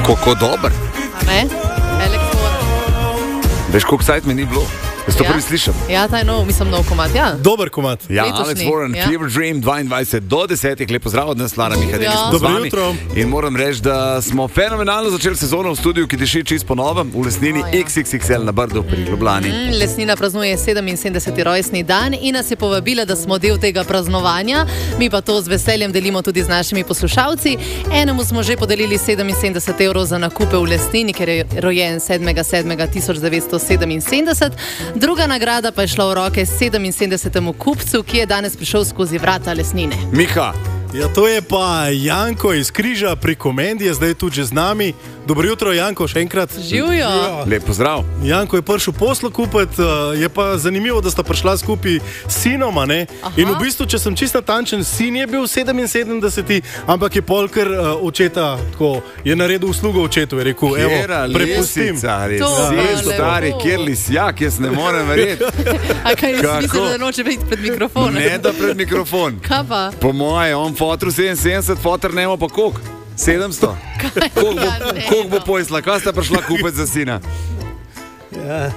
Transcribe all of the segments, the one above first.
Kako dober. Ne? Veš, koliko sajt mi ni bilo? Jaz to prvi slišam. Ja, ta je nov komad, ja. Dober komad. Ja, Letošnji, Alex Warren, ja. Fever Dream, 22 do 10. Lep pozdrav od nas, Lara Mihajlović. Ja. Dobro jutro. In moram reči, da smo fenomenalno začeli sezono v studiu, ki diši čist po novem, v Lesnini XXXL na Brdu pri Ljubljani. Lesnina praznuje 77. rojstni dan in nas je povabila, da smo del tega praznovanja. Mi pa to z veseljem delimo tudi z našimi poslušalci. Enemu smo že podelili 77 evrov za nakupe v Lesnini, ker je rojen 7.7.1977. Druga nagrada pa je šla v roke 77. kupcu, ki je danes prišel skozi vrata Lesnine. Miha. Ja, to je pa Janko iz Križa pri Komendiji, zdaj tudi že z nami. Dobro jutro, Janko, še enkrat. Živijo. Lep pozdrav. Janko je prišel poslo kupiti, je pa zanimivo, da sta prišla skupaj s sinom, ne? In v bistvu, če sem čisto natančen, sin je bil 77, ampak je polkar očeta, tako, je naredil uslugo očetu, je rekel, evo, prepustim. Stari, kjer lisjak, jaz ne morem verjeti. A kaj je smisel, da noče biti pred mikrofonom? Ne, da pred mikrofon. Kaj pa? Po moje, on fotru 77, fotr nemo pa koliko? 700? Koliko bo pojsla? Kaj sta prišla kupiti za sina? Ja.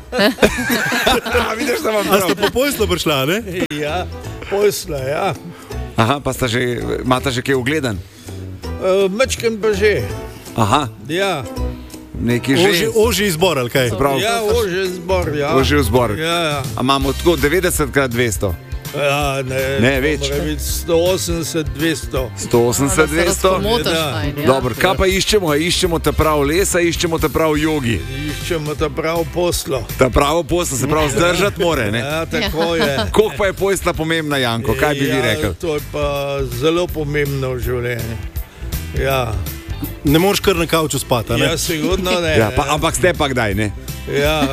Vidiš, da vam A ste po pojslu prišla, ne? Ja, pojsla, ja. Aha, pa imata že kaj ugledan? Mečken pa že. Aha, Ja, neki že. Ožji izbor, ali kaj? ja, ožje zbor, ja. Ožji zbor. Ja, A imamo tako 90x200? ja, Ne, več. Mora biti 180, 200. 180, 200? Motaš Ja. fajn, ja. Dobro, kaj pa iščemo? Iščemo ta prav lesa, iščemo ta prav jogi. Iščemo ta prav poslo. Ta pravo posla se prav zdržati more, ne? Ja, tako je. Koliko pa je pojsla pomembna, Janko? Kaj bi vi rekli? To je pa zelo pomembno v življenju. Ja, Ne moreš kar na kavču spati, ne? ja, sigurno ne. Ja, ampak ste pa kdaj, ne? Ja.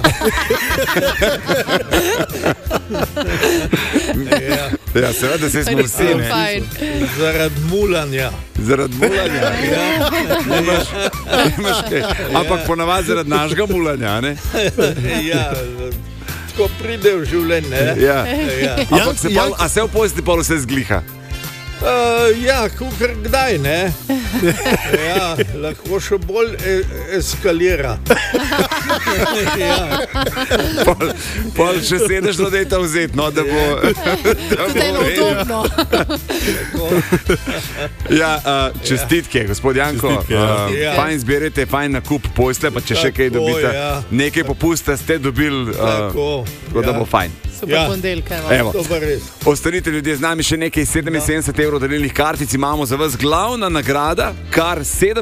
Ja. Ja, seveda se smo vsi, ne? Fajn. Zaradi mulanja. Zaradi mulanja. Imaš kaj. Ampak ponavadi zaradi našega mulanja, ne? Ja, tako pride v življenje. Ne? Ja. Ja. Ampak a se v pojsti pol vse zgliha? Ja, kukar kdaj, ne? Ja, lahko še bolj eskalira. Ja. Pol še sedeš, da je ta vzet, no, da bo... Zdaj je udobno. Ja, čestitke, gospod Janko. Čestitke, ja. Fajn zberete, fajn nakup pojste, pa če še kaj Tako, dobite, ja. nekaj popusta ste dobili, Tako, tako da ja. bo fajn. Super Ja. ponedeljka. Evo. To pa res. Ostanite ljudje z nami, še nekaj 77 evrov delilnih kartic imamo za vas. Glavna nagrada, kar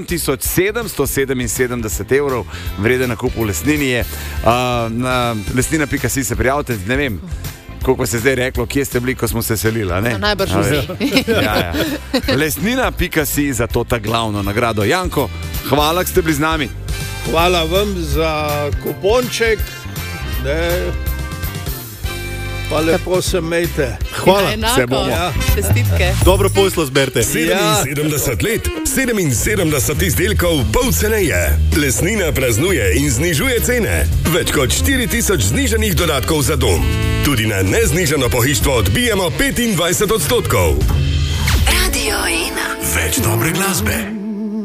7777 evrov vreden nakup v Lesnini je. Na lesnina.si se prijavite, ne vem, koliko pa se zdaj reklo, kje ste bili, ko smo se selili, ne? Najbrž vsi. Ja. Lesnina.si za to ta glavno nagrado. Janko, hvala, da ste bili z nami. Hvala vam za kuponček. Ne? Pa lepo se mejte. Hvala. Se bomo. Ja. Čestitke. Dobro pojslo zberte. 77 let, 77 izdelkov, pol ceneje. Lesnina praznuje in znižuje cene. Več kot 4000 znižanih dodatkov za dom. Tudi na neznižano pohištvo odbijamo 25%. Radio 1. Več dobre glasbe.